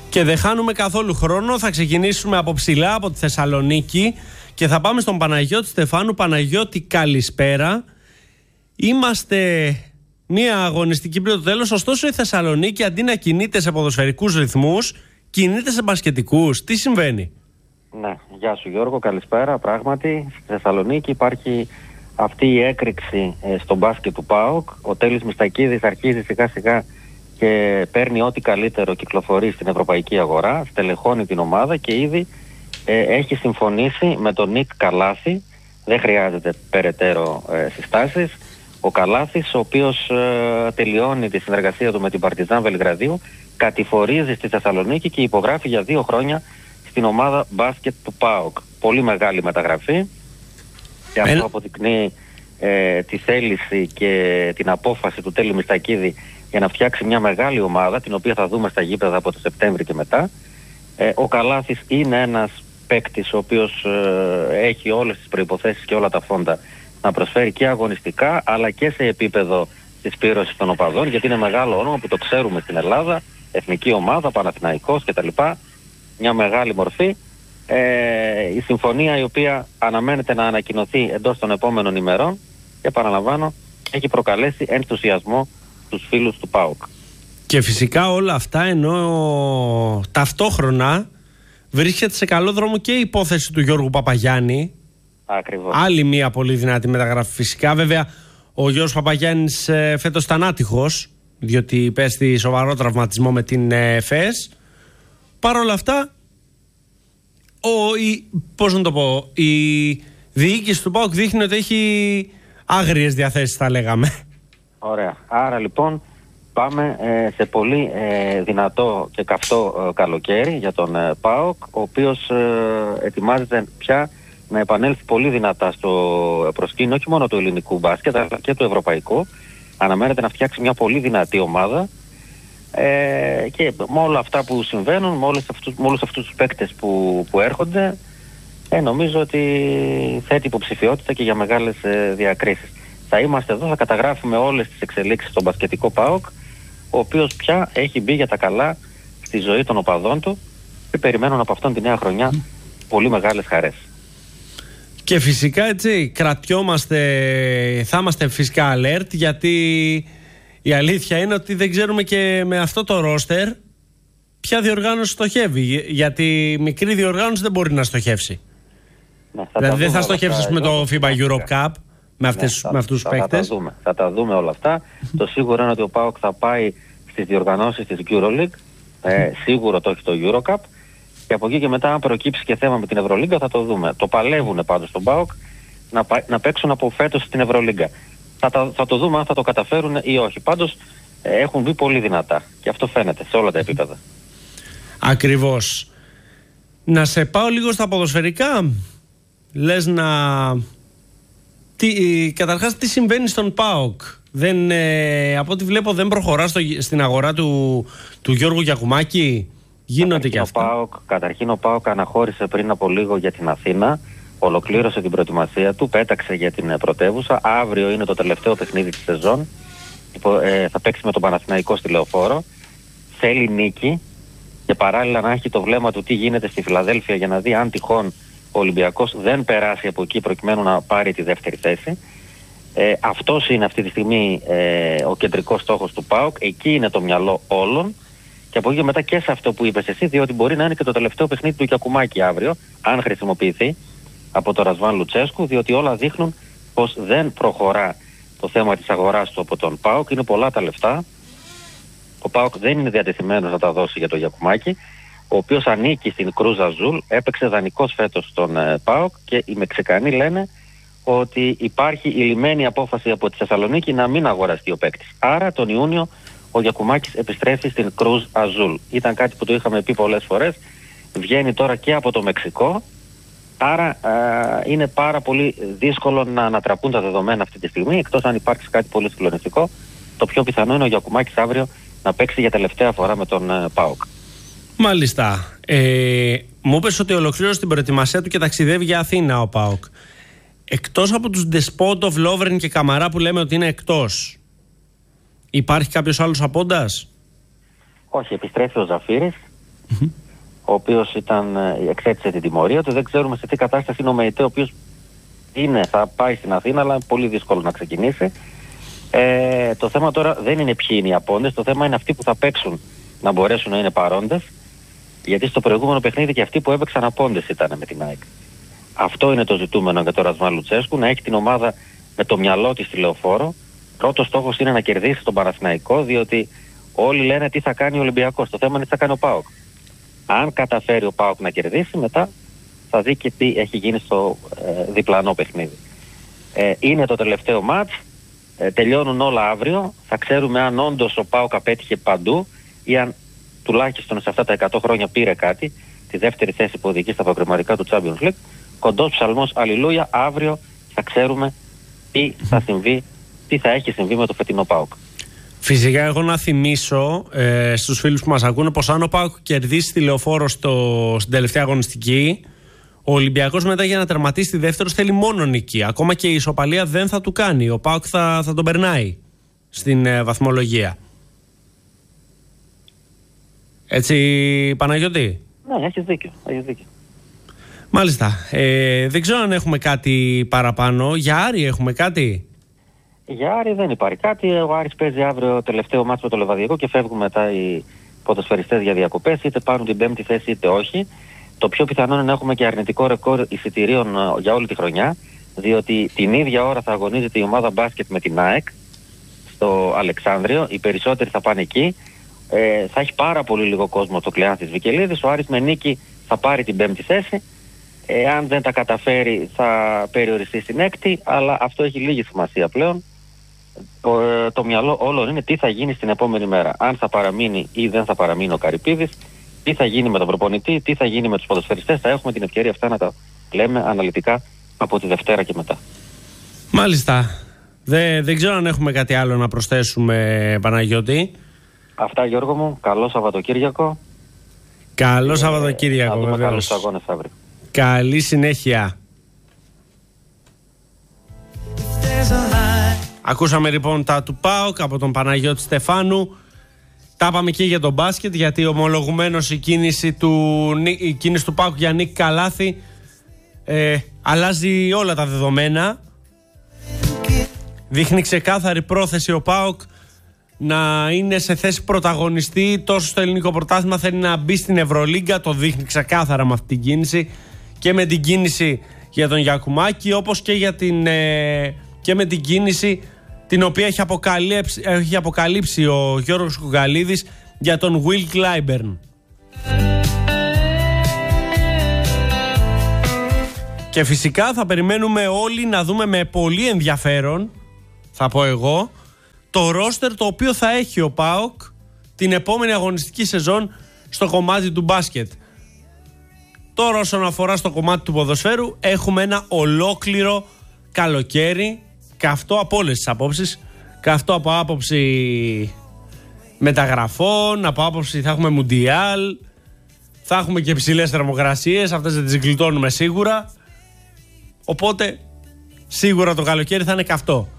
Και δεν χάνουμε καθόλου χρόνο. Θα ξεκινήσουμε από ψηλά, από τη Θεσσαλονίκη, και θα πάμε στον Παναγιώτη Στεφάνου. Παναγιώτη, καλησπέρα. Είμαστε μια αγωνιστική πριν το τέλος. Ωστόσο η Θεσσαλονίκη, αντί να κινείται σε ποδοσφαιρικούς ρυθμούς, κινείται σε μπασκετικούς. Τι συμβαίνει? Ναι, γεια σου Γιώργο, καλησπέρα. Πράγματι, στη Θεσσαλονίκη υπάρχει αυτή η έκρηξη στο μπάσκετ του ΠΑΟΚ. Ο Τέλης Μιστακίδης αρχίζει σιγά σιγά και παίρνει ό,τι καλύτερο κυκλοφορεί στην ευρωπαϊκή αγορά, στελεχώνει την ομάδα και ήδη έχει συμφωνήσει με τον Νίκ Καλάθη. Δεν χρειάζεται περαιτέρω συστάσεις. Ο Καλάθης, ο οποίος τελειώνει τη συνεργασία του με την Παρτιζάν Βελιγραδίου, κατηφορίζει στη Θεσσαλονίκη και υπογράφει για 2 χρόνια στην ομάδα μπάσκετ του ΠΑΟΚ. Πολύ μεγάλη μεταγραφή και αυτό αποδεικνύει τη θέληση και την απόφαση του Τέλη Μιστακίδη για να φτιάξει μια μεγάλη ομάδα, την οποία θα δούμε στα γήπεδα από το Σεπτέμβρη και μετά. Ο Καλάθης είναι ένας παίκτης ο οποίος έχει όλες τις προϋποθέσεις και όλα τα φόντα να προσφέρει και αγωνιστικά αλλά και σε επίπεδο της πύρωσης των οπαδών, γιατί είναι μεγάλο όνομα που το ξέρουμε στην Ελλάδα, εθνική ομάδα, Παναθηναϊκός κτλ. Μια μεγάλη μορφή. Η συμφωνία, η οποία αναμένεται να ανακοινωθεί εντός των επόμενων ημερών, και παραλαμβάνω, έχει προκαλέσει ενθουσιασμό τους φίλους του ΠΑΟΚ. Και φυσικά όλα αυτά ενώ ταυτόχρονα βρίσκεται σε καλό δρόμο και η υπόθεση του Γιώργου Παπαγιάννη. Ακριβώς. Άλλη μια πολύ δυνατή μεταγραφή φυσικά. Βέβαια ο Γιώργος Παπαγιάννης φέτος ήταν άτυχος, διότι υπέστη σοβαρό τραυματισμό με την ΕΦΕΣ. Παρ' όλα αυτά, η διοίκηση του ΠΑΟΚ δείχνει ότι έχει άγριες διαθέσεις, θα λέγαμε. Ωραία. Άρα λοιπόν πάμε σε πολύ δυνατό και καυτό καλοκαίρι για τον ΠΑΟΚ, ο οποίος ετοιμάζεται πια να επανέλθει πολύ δυνατά στο προσκήνιο, όχι μόνο του ελληνικού μπάσκετ αλλά και του ευρωπαϊκού. Αναμένεται να φτιάξει μια πολύ δυνατή ομάδα και με όλα αυτά που συμβαίνουν, με όλους αυτούς τους παίκτες που έρχονται, νομίζω ότι θέτει υποψηφιότητα και για μεγάλες διακρίσεις. Θα είμαστε εδώ, θα καταγράφουμε όλες τις εξελίξεις στον μπασκετικό ΠΑΟΚ, ο οποίος πια έχει μπει για τα καλά στη ζωή των οπαδών του και περιμένουν από αυτόν τη νέα χρονιά πολύ μεγάλες χαρές. Και φυσικά έτσι κρατιόμαστε, θα είμαστε φυσικά alert, γιατί η αλήθεια είναι ότι δεν ξέρουμε και με αυτό το ρόστερ ποια διοργάνωση στοχεύει, γιατί μικρή διοργάνωση δεν μπορεί να στοχεύσει. Ναι, δηλαδή δεν θα στοχεύσεις με το FIBA Europe Cup με αυτούς τους παίκτες. Θα τα δούμε όλα αυτά. Το σίγουρο είναι ότι ο ΠΑΟΚ θα πάει στις διοργανώσεις της EuroLeague, σίγουρο το έχει το Eurocup, και από εκεί και μετά αν προκύψει και θέμα με την Ευρωλίγκα θα το δούμε. Το παλεύουν πάντως στον ΠΑΟΚ να παίξουν από φέτος στην Ευρωλίγκα. Θα το δούμε αν θα το καταφέρουν ή όχι. Πάντως έχουν μπει πολύ δυνατά και αυτό φαίνεται σε όλα τα επίπεδα. Ακριβώς. Να σε πάω λίγο στα ποδοσφαιρικά. Λες να... Καταρχάς τι συμβαίνει στον ΠΑΟΚ? Από ό,τι βλέπω δεν προχωρά στην αγορά του Γιώργου Γιακουμάκη. Γίνονται και αυτά. Καταρχήν ο ΠΑΟΚ αναχώρησε πριν από λίγο για την Αθήνα. Ολοκλήρωσε την προετοιμασία του, πέταξε για την πρωτεύουσα. Αύριο είναι το τελευταίο παιχνίδι της σεζόν. Θα παίξει με τον Παναθηναϊκό στη Λεωφόρο. Θέλει νίκη και παράλληλα να έχει το βλέμμα του τι γίνεται στη Φιλαδέλφια, για να δει αν τυχόν ο Ολυμπιακός δεν περάσει από εκεί προκειμένου να πάρει τη δεύτερη θέση. Αυτός είναι αυτή τη στιγμή ο κεντρικός στόχος του ΠΑΟΚ. Εκεί είναι το μυαλό όλων. Και από εκεί μετά και σε αυτό που είπες εσύ, διότι μπορεί να είναι και το τελευταίο παιχνίδι του Γιακουμάκη αύριο, αν χρησιμοποιηθεί από το Ρασβάν Λουτσέσκου, διότι όλα δείχνουν πως δεν προχωρά το θέμα της αγοράς του από τον ΠΑΟΚ. Είναι πολλά τα λεφτά. Ο ΠΑΟΚ δεν είναι διατεθειμένος να τα δώσει για τον Γιακουμάκη, ο οποίος ανήκει στην Κρούζ Αζούλ, έπαιξε δανεικός φέτος στον ΠΑΟΚ και οι Μεξικανοί λένε ότι υπάρχει η λυμμένη απόφαση από τη Θεσσαλονίκη να μην αγοραστεί ο παίκτης. Άρα τον Ιούνιο ο Γιακουμάκης επιστρέφει στην Κρούζ Αζούλ. Ήταν κάτι που το είχαμε πει πολλές φορές. Βγαίνει τώρα και από το Μεξικό. Άρα είναι πάρα πολύ δύσκολο να ανατραπούν τα δεδομένα αυτή τη στιγμή, εκτός αν υπάρξει κάτι πολύ συγκλονιστικό. Το πιο πιθανό είναι ο Γιακουμάκης αύριο να παίξει για τελευταία φορά με τον ΠΑΟΚ. Μάλιστα. Μου είπες ότι ολοκλήρωσε την προετοιμασία του και ταξιδεύει για Αθήνα ο ΠΑΟΚ. Εκτός από τους Ντεσπότοφ, Λόβρεν και Καμαρά που λέμε ότι είναι εκτός, υπάρχει κάποιος άλλος απόντας? Όχι, επιστρέφει ο Ζαφύρης, ο οποίος εξέτησε την τιμωρία του. Δεν ξέρουμε σε τι κατάσταση είναι ο ΜΕΙΤΕ, ο οποίος θα πάει στην Αθήνα, αλλά πολύ δύσκολο να ξεκινήσει. Το θέμα τώρα δεν είναι ποιοι είναι οι απόντες, το θέμα είναι αυτοί που θα παίξουν να μπορέσουν να είναι παρόντες, γιατί στο προηγούμενο παιχνίδι και αυτοί που έπαιξαν απόντες ήταν με την ΑΕΚ. Αυτό είναι το ζητούμενο για τον Ρασβάν Λουτσέσκου, να έχει την ομάδα με το μυαλό της στη Λεωφόρο. Πρώτος στόχος είναι να κερδίσει τον Παναθηναϊκό, διότι όλοι λένε τι θα κάνει ο Ολυμπιακός. Το θέμα είναι τι θα κάνει ο ΠΑΟΚ. Αν καταφέρει ο ΠΑΟΚ να κερδίσει, μετά θα δει και τι έχει γίνει στο διπλανό παιχνίδι. Είναι το τελευταίο μάτς, τελειώνουν όλα αύριο. Θα ξέρουμε αν όντως ο ΠΑΟΚ απέτυχε παντού ή αν τουλάχιστον σε αυτά τα 100 χρόνια πήρε κάτι, τη δεύτερη θέση που οδηγεί στα προκριματικά του Champions League. Κοντός ψαλμός, αλληλούια, αύριο θα ξέρουμε τι θα συμβεί, τι θα έχει συμβεί με το φετινό ΠΑΟΚ. Φυσικά, εγώ να θυμίσω στους φίλους που μας ακούνε πως αν ο ΠΑΟΚ κερδίσει τη Λεωφόρο στην τελευταία αγωνιστική, ο Ολυμπιακός μετά για να τερματίσει τη δεύτερη θέλει μόνο νίκη. Ακόμα και η ισοπαλία δεν θα του κάνει. Ο ΠΑΟΚ θα τον περνάει στην βαθμολογία. Έτσι, Παναγιώτη? Ναι, έχεις δίκιο. Μάλιστα. Δεν ξέρω αν έχουμε κάτι παραπάνω. Για Άρη έχουμε κάτι? Για Άρη δεν υπάρχει κάτι. Ο Άρης παίζει αύριο τελευταίο μάτς με το Λεβαδιακό και φεύγουν μετά οι ποδοσφαιριστές για διακοπές. Είτε πάρουν την 5η θέση είτε όχι. Το πιο πιθανό είναι να έχουμε και αρνητικό ρεκόρ εισιτηρίων για όλη τη χρονιά. Διότι την ίδια ώρα θα αγωνίζεται η ομάδα μπάσκετ με την ΑΕΚ στο Αλεξάνδριο. Οι περισσότεροι θα πάνε εκεί. Θα έχει πάρα πολύ λίγο κόσμο το Κλεάνθης Βικελίδης. Ο Άρης με νίκη θα πάρει την 5η θέση. Αν δεν τα καταφέρει θα περιοριστεί στην 6η, αλλά αυτό έχει λίγη σημασία πλέον. Το μυαλό όλων είναι τι θα γίνει στην επόμενη μέρα. Αν θα παραμείνει ή δεν θα παραμείνει ο Καρυπίδης, τι θα γίνει με τον προπονητή, τι θα γίνει με τους ποδοσφαιριστές. Θα έχουμε την ευκαιρία αυτά να τα λέμε αναλυτικά από τη Δευτέρα και μετά. Μάλιστα. Δεν ξέρω αν έχουμε κάτι άλλο να προσθέσουμε, Παναγιώτη. Αυτά, Γιώργο μου. Καλό Σαββατοκύριακο. Καλό Σαββατοκύριακο. Να δούμε καλούς αγώνες αύριο. Καλή συνέχεια. Ακούσαμε λοιπόν τα του ΠΑΟΚ από τον Παναγιώτη Στεφάνου. Τα είπαμε και για τον μπάσκετ, γιατί ομολογουμένως η κίνηση του ΠΑΟΚ για Νίκ Καλάθη αλλάζει όλα τα δεδομένα. Δείχνει ξεκάθαρη πρόθεση ο ΠΑΟΚ να είναι σε θέση πρωταγωνιστή τόσο στο ελληνικό πρωτάθλημα, θέλει να μπει στην Ευρωλίγκα, το δείχνει ξεκάθαρα με αυτή την κίνηση και με την κίνηση για τον Γιακουμάκη, όπως και με την κίνηση την οποία έχει αποκαλύψει ο Γιώργος Κουγκαλίδης για τον Will Clyburn. Και φυσικά θα περιμένουμε όλοι να δούμε με πολύ ενδιαφέρον, θα πω εγώ, το ρόστερ το οποίο θα έχει ο ΠΑΟΚ την επόμενη αγωνιστική σεζόν στο κομμάτι του μπάσκετ. Τώρα όσον αφορά στο κομμάτι του ποδοσφαίρου, έχουμε ένα ολόκληρο καλοκαίρι, καυτό από όλες τις απόψεις, καυτό από άποψη μεταγραφών, από άποψη θα έχουμε Μουντιάλ, θα έχουμε και ψηλές θερμοκρασίες, αυτές δεν τις γλιτώνουμε σίγουρα, οπότε σίγουρα το καλοκαίρι θα είναι καυτό.